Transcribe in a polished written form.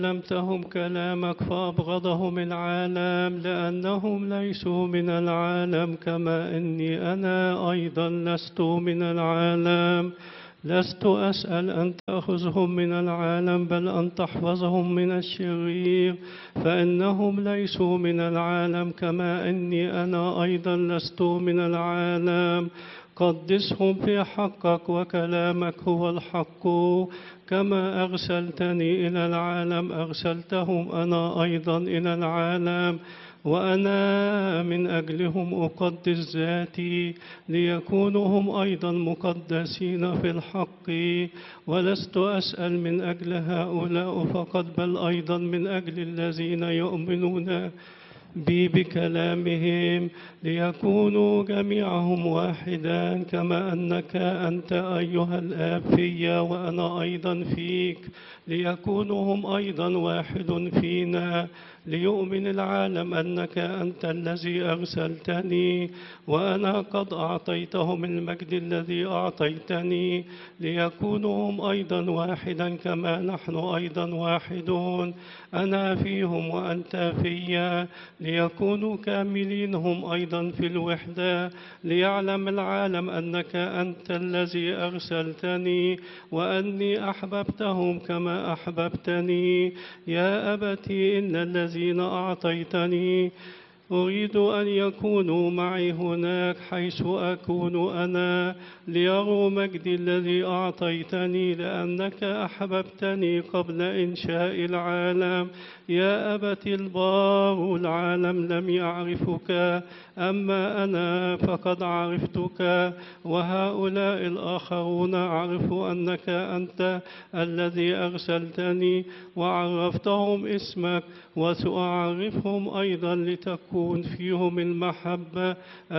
علمتهم كلامك فأبغضهم العالم لأنهم ليسوا من العالم كما إني أنا أيضا لست من العالم. لست أسأل أن تأخذهم من العالم بل أن تحفظهم من الشرير، فإنهم ليسوا من العالم كما إني أنا أيضا لست من العالم. قدسهم في حقك وكلامك هو الحق. كما أرسلتني إلى العالم أرسلتهم أنا أيضا إلى العالم، وأنا من أجلهم أقدس ذاتي ليكونوا هم أيضا مقدسين في الحق. ولست أسأل من أجل هؤلاء فقط بل أيضا من أجل الذين يؤمنون بي بكلامهم ليكونوا جميعهم واحدا كما أنك أنت أيها الآب في وأنا أيضا فيك، ليكونوا هم أيضا واحد فينا، ليؤمن العالم أنك أنت الذي أرسلتني وأنا قد أعطيتهم المجد الذي أعطيتني، ليكونوا هم أيضا واحدا كما نحن أيضا واحدون، أنا فيهم وأنت في، ليكونوا كاملين هم أيضا في الوحدة، ليعلم العالم أنك أنت الذي أرسلتني وأني أحببتهم كما أحببتني. يا أبتي إن الذين أعطيتني أريد أن يكونوا معي هناك حيث أكون أنا، ليروا مجدي الذي أعطيتني لأنك أحببتني قبل إنشاء العالم. يا أبت البار العالم لم يعرفك، أما أنا فقد عرفتك، وهؤلاء الآخرون عرفوا أنك أنت الذي أرسلتني وعرفتهم اسمك، وسأعرفهم أيضا لتكون فيهم المحبة